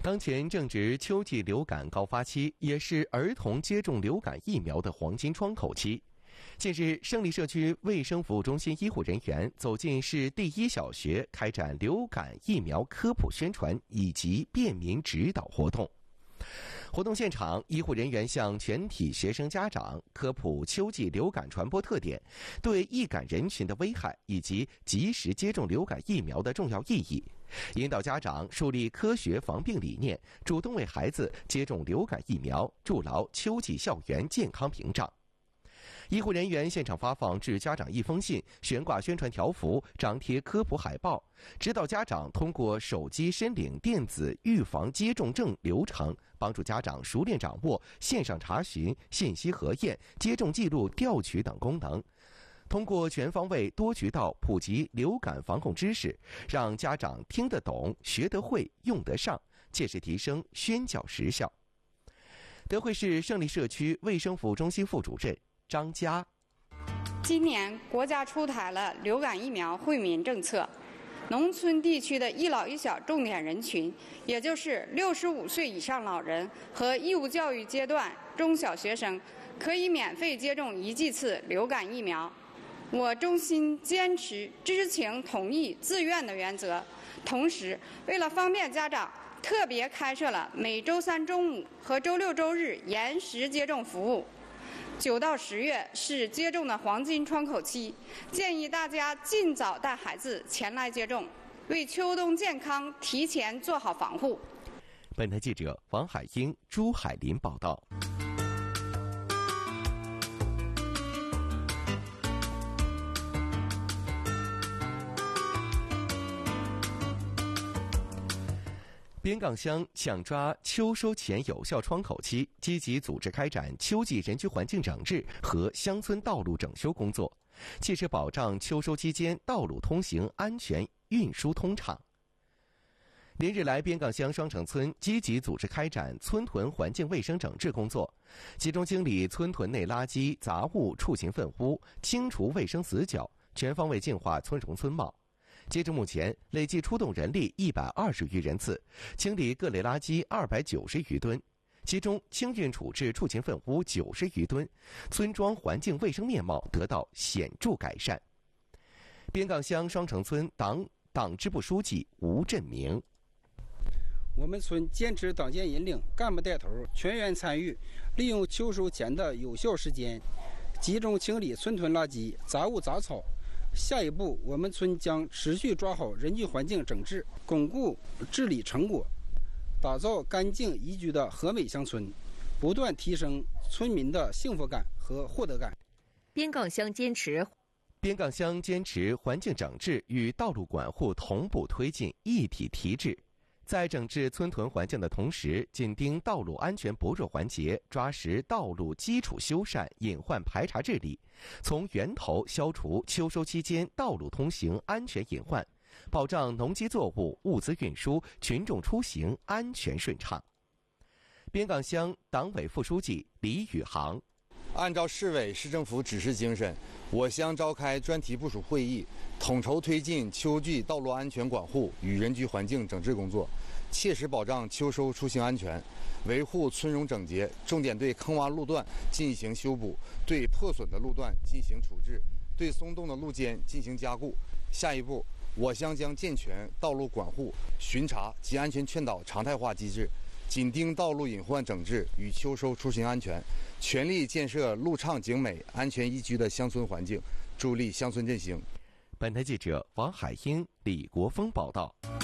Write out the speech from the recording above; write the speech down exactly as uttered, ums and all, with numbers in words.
当前正值秋季流感高发期，也是儿童接种流感疫苗的黄金窗口期。近日，胜利社区卫生服务中心医护人员走进市第一小学，开展流感疫苗科普宣传以及便民指导活动。活动现场，医护人员向全体学生家长科普秋季流感传播特点、对易感人群的危害以及及时接种流感疫苗的重要意义，引导家长树立科学防病理念，主动为孩子接种流感疫苗，筑牢秋季校园健康屏障。医护人员现场发放致家长一封信，悬挂宣传条幅，张贴科普海报，指导家长通过手机申领电子预防接种证流程，帮助家长熟练掌握线上查询、信息核验、接种记录调取等功能。通过全方位多渠道普及流感防控知识，让家长听得懂、学得会、用得上，切实提升宣教实效。德惠市胜利社区卫生服务中心副主任张佳， 今年国家出台了流感疫苗惠民政策，农村地区的一老一小重点人群，也就是六十五岁以上老人和义务教育阶段中小学生，可以免费接种一剂次流感疫苗。我中心坚持知情同意自愿的原则，同时为了方便家长，特别开设了每周三中午和周六周日延时接种服务。九到十月是接种的黄金窗口期，建议大家尽早带孩子前来接种，为秋冬健康提前做好防护。 本台记者王海英、朱海林报道。边岗乡抢抓秋收前有效窗口期，积极组织开展秋季人居环境整治和乡村道路整修工作，切实保障秋收期间道路通行安全、运输通畅。连日来，边岗乡双城村积极组织开展村屯环境卫生整治工作，集中清理村屯内垃圾、杂物、畜禽粪污，清除卫生死角，全方位净化村容村貌。截至目前，累计出动人力一百二十余人次，清理各类垃圾二百九十余吨，其中清运处置畜禽粪污九十余吨，村庄环境卫生面貌得到显著改善。边岗乡双城村党党支部书记吴振明： 我们村坚持党建引领、干部带头、全员参与，利用秋收前的有效时间，集中清理村屯垃圾、杂物杂草。下一步，我们村将持续抓好人居环境整治，巩固治理成果，打造干净宜居的和美乡村，不断提升村民的幸福感和获得感。 边岗乡坚持边岗乡坚持环境整治与道路管护同步推进，一体提质。在整治村屯环境的同时，紧盯道路安全薄弱环节，抓实道路基础修缮、隐患排查治理，从源头消除秋收期间道路通行安全隐患，保障农机作物、物资运输、群众出行安全顺畅。边岗乡党委副书记李宇航： 按照市委市政府指示精神，我乡召开专题部署会议，统筹推进秋季道路安全管护与人居环境整治工作，切实保障秋收出行安全，维护村容整洁，重点对坑洼路段进行修补，对破损的路段进行处置，对松动的路肩进行加固。下一步，我乡将健全道路管护、巡查及安全劝导常态化机制，紧盯道路隐患整治与秋收出行安全，全力建设路畅景美、安全宜居的乡村环境，助力乡村振兴。 本台记者王海英、李国峰报道。